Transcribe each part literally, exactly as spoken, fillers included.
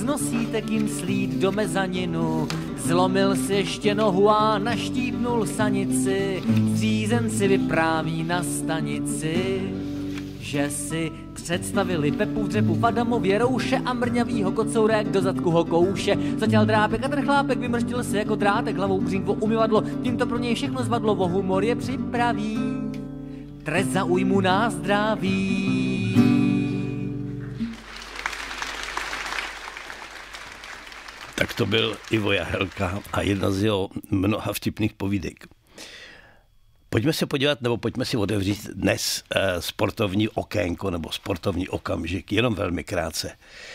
nosítek jim slít do mezaninu. Zlomil si ještě nohu a naštípnul sanici. Střízen si vypráví na stanici, že si představili Pepu v dřepu v Adamově rouše a mrňavýho kocoura, jak do zadku ho kouše. Zatěl drápek a ten chlápek vymrštil se jako drátek hlavou břínko umyvadlo. Tím to pro něj všechno zvadlo, o humor je připraví. Trest za újmu na zdraví. Tak to byl Ivo Jahelka a jedna z jeho mnoha vtipných povídek. Pojďme se podívat, nebo pojďme si otevřít dnes eh, sportovní okénko nebo sportovní okamžik, jenom velmi krátce.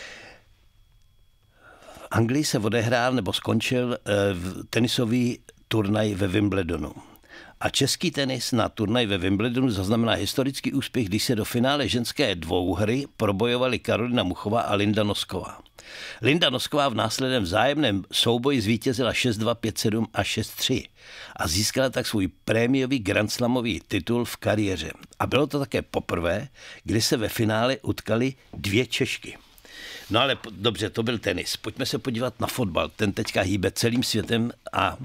V Anglii se odehrál nebo skončil eh, tenisový turnaj ve Wimbledonu. A český tenis na turnaj ve Wimbledonu zaznamená historický úspěch, když se do finále ženské dvouhry probojovali Karolina Muchová a Linda Nosková. Linda Nosková v následném vzájemném souboji zvítězila šest dva, pět sedm a šest tři a získala tak svůj prémiový grandslamový titul v kariéře. A bylo to také poprvé, kdy se ve finále utkali dvě Češky. No ale dobře, to byl tenis. Pojďme se podívat na fotbal. Ten teďka hýbe celým světem a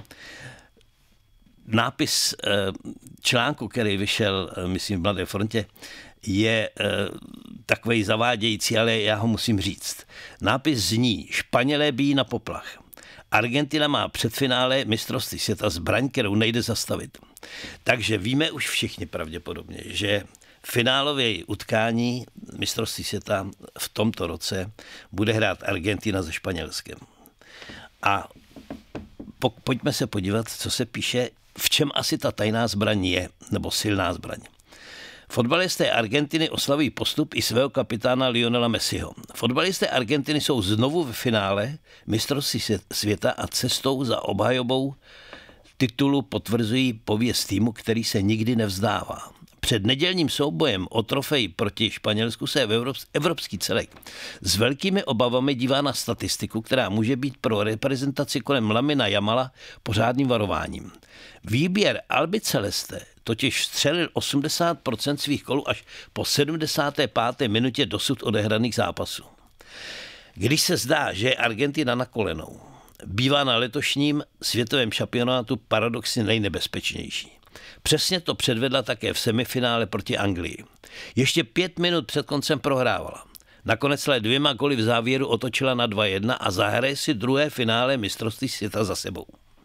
nápis článku, který vyšel, myslím, v Mladé frontě, je takovej zavádějící, ale já ho musím říct. Nápis zní: Španělé bijí na poplach. Argentina má před finále mistrovství světa zbraň, kterou nejde zastavit. Takže víme už všichni pravděpodobně, že finálové utkání mistrovství světa v tomto roce bude hrát Argentina se Španělskem. A po, pojďme se podívat, co se píše, v čem asi ta tajná zbraň je, nebo silná zbraň. Fotbalisté Argentiny oslaví postup i svého kapitána Lionela Messiho. Fotbalisté Argentiny jsou znovu v finále mistrovství světa a cestou za obhajobou titulu potvrzují pověst týmu, který se nikdy nevzdává. Před nedělním soubojem o trofej proti Španělsku se evropský celek s velkými obavami dívá na statistiku, která může být pro reprezentaci kolem Lamina Jamala pořádným varováním. Výběr Albiceleste totiž střelil osmdesát procent svých kolů až po sedmdesáté páté minutě dosud odehraných zápasů. Když se zdá, že je Argentina na kolenou, bývá na letošním světovém šampionátu paradoxně nejnebezpečnější. Přesně to předvedla také v semifinále proti Anglii. Ještě pět minut před koncem prohrávala. Nakonec ale dvěma goly v závěru otočila na dva jedna a zahraje si druhé finále mistrovství světa za sebou.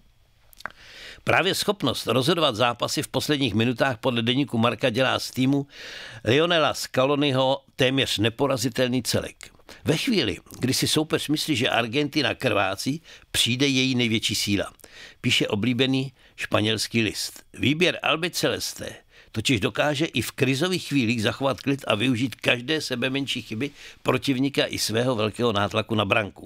Právě schopnost rozhodovat zápasy v posledních minutách podle deníku Marca dělá z týmu Lionela Scaloniho téměř neporazitelný celek. Ve chvíli, kdy si soupeř myslí, že Argentina krvácí, přijde její největší síla. Píše oblíbený španělský list. Výběr Albiceleste totiž dokáže i v krizových chvílích zachovat klid a využít každé sebemenší chyby protivníka i svého velkého nátlaku na branku.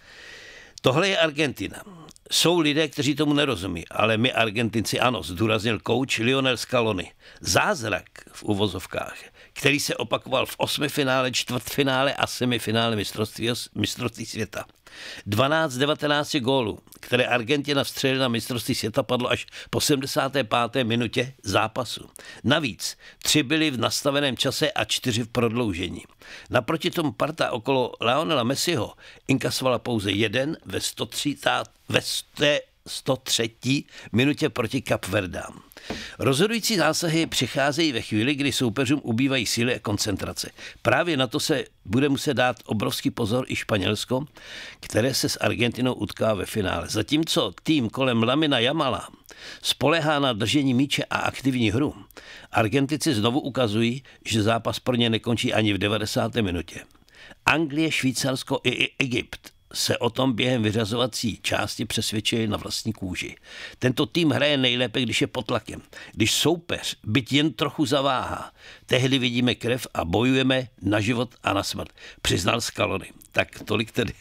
Tohle je Argentina. Jsou lidé, kteří tomu nerozumí, ale my Argentinci ano, zdůraznil kouč Lionel Scaloni. Zázrak v uvozovkách, který se opakoval v osmifinále, čtvrtfinále a semifinále mistrovství, mistrovství světa. dvanáct devatenáct gólů, které Argentina vstřelila na mistrovství světa, padlo až po sedmdesáté páté minutě zápasu. Navíc tři byly v nastaveném čase a čtyři v prodloužení. Naproti tomu parta okolo Lionela Messiho inkasovala pouze jeden ve sto třicáté ve sto třetí minutě proti Kapverdám. Rozhodující zásahy přicházejí ve chvíli, kdy soupeřům ubývají síly a koncentrace. Právě na to se bude muset dát obrovský pozor i Španělsko, které se s Argentinou utká ve finále. Zatímco tým kolem Lamina Jamala spolehá na držení míče a aktivní hru, Argentinci znovu ukazují, že zápas pro ně nekončí ani v devadesáté minutě. Anglie, Švýcarsko i Egypt se o tom během vyřazovací části přesvědčili na vlastní kůži. Tento tým hraje nejlépe, když je pod tlakem. Když soupeř byť jen trochu zaváhá, tehdy vidíme krev a bojujeme na život a na smrt, přiznal Scaloni. Tak tolik tedy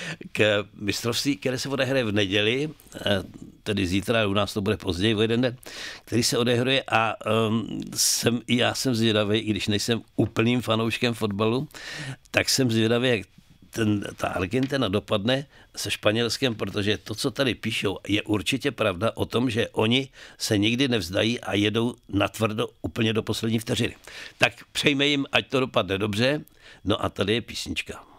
k mistrovství, které se odehraje v neděli, tedy zítra, u nás to bude později, o jeden den, který se odehraje a um, jsem, já jsem zvědavý, i když nejsem úplným fanouškem fotbalu, tak jsem zvědavý, jak ten, ta Argentina dopadne se Španělskem, protože to, co tady píšou, je určitě pravda o tom, že oni se nikdy nevzdají a jedou natvrdo úplně do poslední vteřiny. Tak přejme jim, ať to dopadne dobře. No a tady je písnička.